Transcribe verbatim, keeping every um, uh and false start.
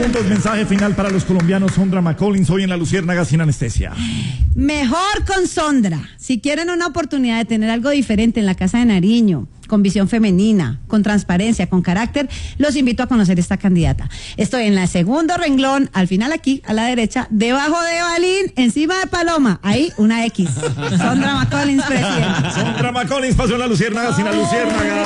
segundos, mensaje final para los colombianos. Sondra McCollins, hoy en La Luciérnaga sin anestesia. Mejor con Sondra. Si quieren una oportunidad de tener algo diferente en la Casa de Nariño, con visión femenina, con transparencia, con carácter, los invito a conocer esta candidata. Estoy en el segundo renglón, al final aquí, a la derecha, debajo de Balín, encima de Paloma, ahí una X. Sondra McCollins, presidenta. Sondra McCollins pasó en La Luciérnaga sin la Luciérnaga.